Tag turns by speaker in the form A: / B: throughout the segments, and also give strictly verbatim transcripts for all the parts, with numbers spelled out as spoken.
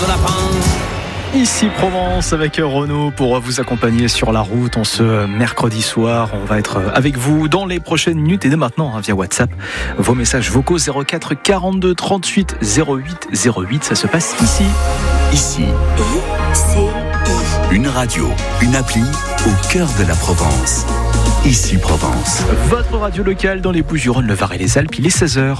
A: lapin.
B: Ici Provence avec Renaud pour vous accompagner sur la route en ce mercredi soir. On va être avec vous dans les prochaines minutes et dès maintenant hein, via WhatsApp. Vos messages vocaux zéro quatre quarante-deux trente-huit zéro huit zéro huit. Ça se passe ici.
C: Ici.
D: I C I.
C: Une radio, une appli au cœur de la Provence. Ici Provence.
B: Votre radio locale dans les Bouches-du-Rhône, le Var et les Alpes. Il est seize heures.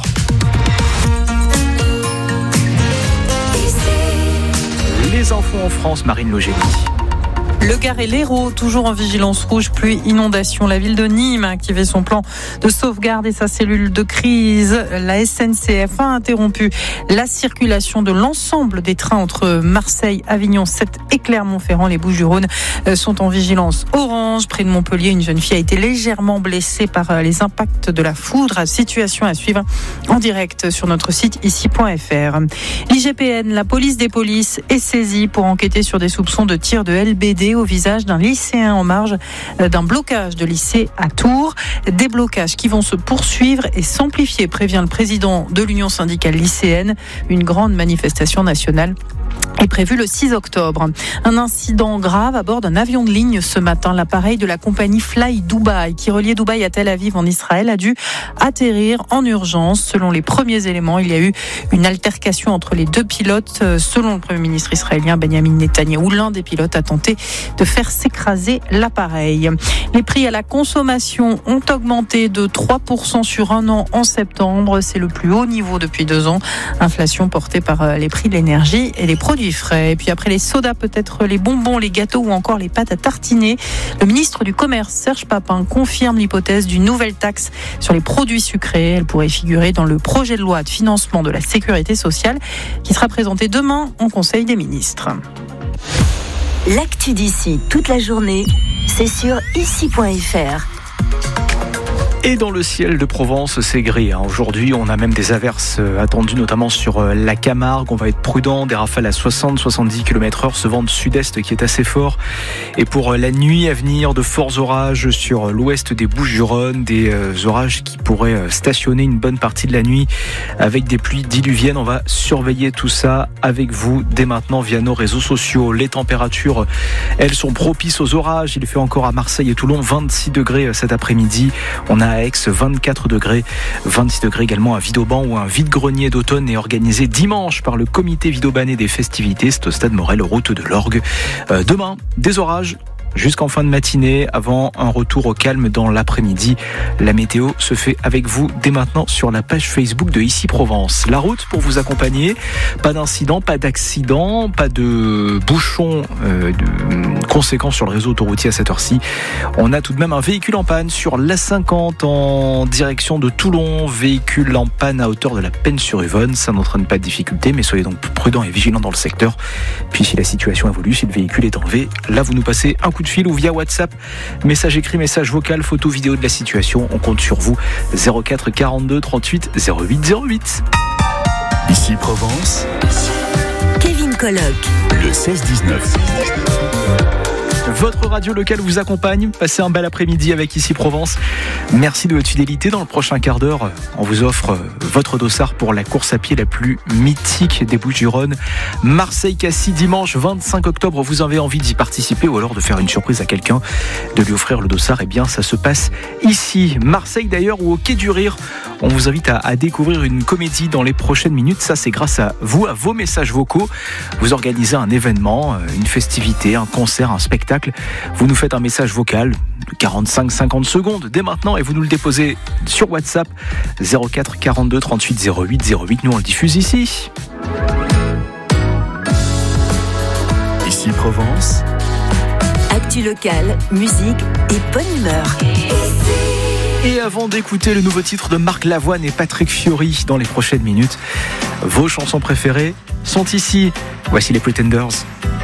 B: Les infos en France, Marine Logénie.
E: Le Gard et l'Hérault, toujours en vigilance rouge, pluie, inondation. La ville de Nîmes a activé son plan de sauvegarde et sa cellule de crise. La S N C F a interrompu la circulation de l'ensemble des trains entre Marseille, Avignon, Sète et Clermont-Ferrand. Les Bouches-du-Rhône sont en vigilance orange. Près de Montpellier, une jeune fille a été légèrement blessée par les impacts de la foudre. Situation à suivre en direct sur notre site ici point f r. L'I G P N, la police des polices, est saisie pour enquêter sur des soupçons de tir de L B D au visage d'un lycéen en marge d'un blocage de lycée à Tours. Des blocages qui vont se poursuivre et s'amplifier, prévient le président de l'Union syndicale lycéenne. Une grande manifestation nationale est prévu le six octobre. Un incident grave à bord d'un avion de ligne ce matin. L'appareil de la compagnie Fly Dubai, qui reliait Dubaï à Tel Aviv en Israël, a dû atterrir en urgence. Selon les premiers éléments, il y a eu une altercation entre les deux pilotes. Selon le Premier ministre israélien Benjamin Netanyahou, l'un des pilotes a tenté de faire s'écraser l'appareil. Les prix à la consommation ont augmenté de trois pour cent sur un an en septembre. C'est le plus haut niveau depuis deux ans. Inflation portée par les prix de l'énergie et les produits frais. Et puis après les sodas, peut-être les bonbons, les gâteaux ou encore les pâtes à tartiner. Le ministre du Commerce, Serge Papin, confirme l'hypothèse d'une nouvelle taxe sur les produits sucrés. Elle pourrait figurer dans le projet de loi de financement de la sécurité sociale qui sera présenté demain en Conseil des ministres.
D: L'actu d'ici toute la journée, c'est sur ici point f r.
B: Et dans le ciel de Provence, c'est gris. Aujourd'hui, on a même des averses attendues, notamment sur la Camargue. On va être prudent. Des rafales à soixante à soixante-dix kilomètres heure, ce vent de sud-est qui est assez fort. Et pour la nuit à venir, de forts orages sur l'ouest des Bouches-du-Rhône. Des orages qui pourraient stationner une bonne partie de la nuit avec des pluies diluviennes. On va surveiller tout ça avec vous dès maintenant via nos réseaux sociaux. Les températures, elles sont propices aux orages. Il fait encore à Marseille et Toulon vingt-six degrés cet après-midi. On a à Aix vingt-quatre degrés, vingt-six degrés également à Vidauban où un vide-grenier d'automne est organisé dimanche par le comité vidaubanais des festivités. C'est au stade Morel, route de l'Orgue. Euh, demain, des orages jusqu'en fin de matinée, avant un retour au calme dans l'après-midi. La météo se fait avec vous dès maintenant sur la page Facebook de Ici Provence. La route pour vous accompagner, pas d'incident, pas d'accident, pas de bouchon euh, de conséquences sur le réseau autoroutier à cette heure-ci. On a tout de même un véhicule en panne sur l'A cinquante en direction de Toulon, véhicule en panne à hauteur de la Penne-sur-Yvonne. Ça n'entraîne pas de difficulté, mais soyez donc prudents et vigilants dans le secteur. Puis si la situation évolue, si le véhicule est en V, là vous nous passez un coup de fil ou via WhatsApp, message écrit, message vocal, photo, vidéo de la situation. On compte sur vous. zéro quatre quarante-deux trente-huit zéro huit zéro huit.
C: Ici Provence.
D: Kevin Colloque.
C: Le seize dix-neuf.
B: Votre radio locale vous accompagne. Passez un bel après-midi avec Ici Provence. Merci de votre fidélité. Dans le prochain quart d'heure, on vous offre votre dossard pour la course à pied la plus mythique des Bouches-du-Rhône. Marseille-Cassis, dimanche vingt-cinq octobre. Vous avez envie d'y participer ou alors de faire une surprise à quelqu'un, de lui offrir le dossard? Eh bien, ça se passe ici. Marseille d'ailleurs, ou au Quai du Rire. On vous invite à, à découvrir une comédie dans les prochaines minutes. Ça, c'est grâce à vous, à vos messages vocaux. Vous organisez un événement, une festivité, un concert, un spectacle. Vous nous faites un message vocal de quarante-cinq à cinquante secondes dès maintenant et vous nous le déposez sur WhatsApp zéro quatre quarante-deux trente-huit zéro huit zéro huit. Nous, on le diffuse ici.
C: Ici Provence.
D: Actu locale, musique et bonne humeur.
B: Et avant d'écouter le nouveau titre de Marc Lavoine et Patrick Fiori dans les prochaines minutes, vos chansons préférées sont ici. Voici les Pretenders.